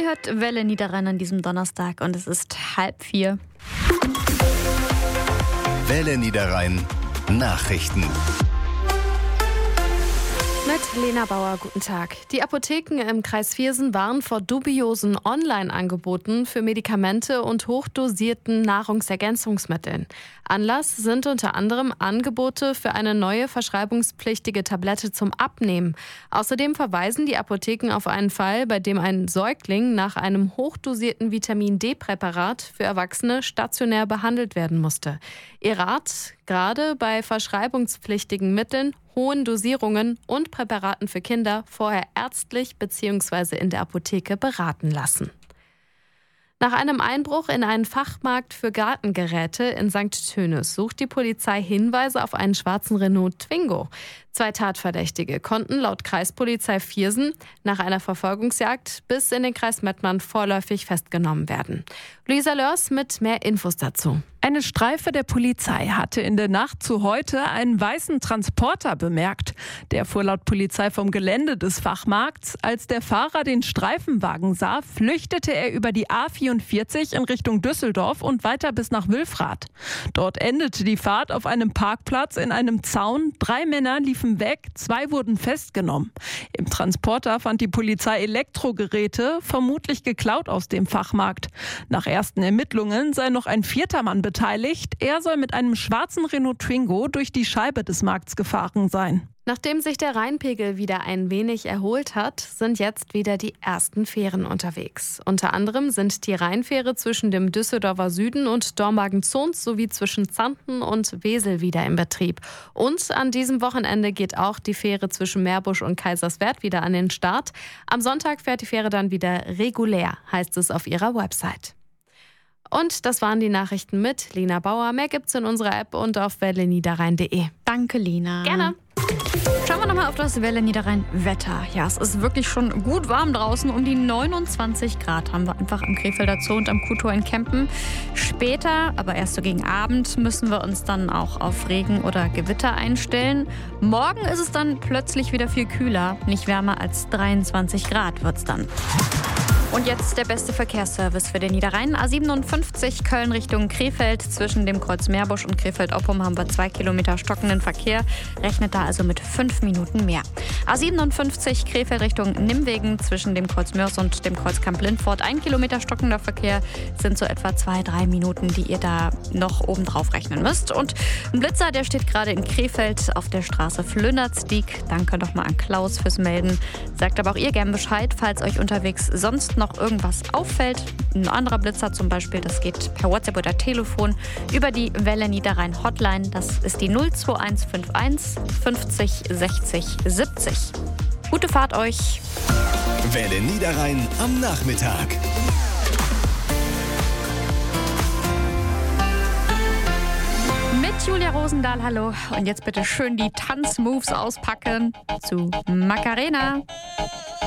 hört Welle Niederrhein an diesem Donnerstag und es ist 3:30. Welle Niederrhein Nachrichten. Mit Lena Bauer, guten Tag. Die Apotheken im Kreis Viersen warnen vor dubiosen Online-Angeboten für Medikamente und hochdosierten Nahrungsergänzungsmitteln. Anlass sind unter anderem Angebote für eine neue verschreibungspflichtige Tablette zum Abnehmen. Außerdem verweisen die Apotheken auf einen Fall, bei dem ein Säugling nach einem hochdosierten Vitamin-D-Präparat für Erwachsene stationär behandelt werden musste. Ihr Rat: gerade bei verschreibungspflichtigen Mitteln, hohen Dosierungen und Präparaten für Kinder vorher ärztlich bzw. in der Apotheke beraten lassen. Nach einem Einbruch in einen Fachmarkt für Gartengeräte in St. Tönis sucht die Polizei Hinweise auf einen schwarzen Renault Twingo. 2 Tatverdächtige konnten laut Kreispolizei Viersen nach einer Verfolgungsjagd bis in den Kreis Mettmann vorläufig festgenommen werden. Luisa Lörs mit mehr Infos dazu. Eine Streife der Polizei hatte in der Nacht zu heute einen weißen Transporter bemerkt. Der fuhr laut Polizei vom Gelände des Fachmarkts. Als der Fahrer den Streifenwagen sah, flüchtete er über die A44 in Richtung Düsseldorf und weiter bis nach Wülfrath. Dort endete die Fahrt auf einem Parkplatz in einem Zaun. 3 Männer liefen weg, 2 wurden festgenommen. Im Transporter fand die Polizei Elektrogeräte, vermutlich geklaut aus dem Fachmarkt. Nach ersten Ermittlungen sei noch ein 4. Mann beteiligt. Er soll mit einem schwarzen Renault Twingo durch die Scheibe des Markts gefahren sein. Nachdem sich der Rheinpegel wieder ein wenig erholt hat, sind jetzt wieder die ersten Fähren unterwegs. Unter anderem sind die Rheinfähre zwischen dem Düsseldorfer Süden und Dormagen-Zons sowie zwischen Zanten und Wesel wieder in Betrieb. Und an diesem Wochenende geht auch die Fähre zwischen Meerbusch und Kaiserswerth wieder an den Start. Am Sonntag fährt die Fähre dann wieder regulär, heißt es auf ihrer Website. Und das waren die Nachrichten mit Lena Bauer. Mehr gibt's in unserer App und auf welleniederrhein.de. Danke, Lena. Gerne. Schauen wir nochmal auf das Welle Niederrhein Wetter. Ja, es ist wirklich schon gut warm draußen. Um die 29 Grad haben wir einfach am Krefelder Zoo und am Kuhtor in Kempen. Später, aber erst so gegen Abend, müssen wir uns dann auch auf Regen oder Gewitter einstellen. Morgen ist es dann plötzlich wieder viel kühler. Nicht wärmer als 23 Grad wird's dann. Und jetzt der beste Verkehrsservice für den Niederrhein. A57 Köln Richtung Krefeld. Zwischen dem Kreuz Meerbusch und Krefeld-Oppum haben wir 2 Kilometer stockenden Verkehr. Rechnet da also mit 5 Minuten mehr. A57 Krefeld Richtung Nimwegen. Zwischen dem Kreuz Mörs und dem Kreuz Kamp-Lindfort 1 Kilometer stockender Verkehr. Sind so etwa 2-3 Minuten, die ihr da noch obendrauf rechnen müsst. Und ein Blitzer, der steht gerade in Krefeld auf der Straße Flünnertsdiek. Danke nochmal an Klaus fürs Melden. Sagt aber auch ihr gern Bescheid, falls euch unterwegs sonst noch irgendwas auffällt. Ein anderer Blitzer zum Beispiel, das geht per WhatsApp oder Telefon über die Welle Niederrhein Hotline. Das ist die 02151 50 60 70. Gute Fahrt euch. Welle Niederrhein am Nachmittag. Mit Julia Rosendahl, hallo. Und jetzt bitte schön die Tanzmoves auspacken zu Macarena.